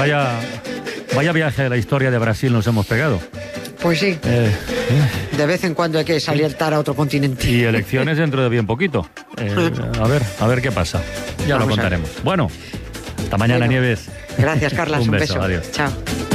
Vaya viaje de la historia de Brasil nos hemos pegado. Pues sí. De vez en cuando hay que saltar a otro continente. Y elecciones dentro de bien poquito. A ver qué pasa. Ya lo contaremos. Bueno, hasta mañana, Nieves. Gracias, Carlas. Un beso. Beso. Adiós. Chao.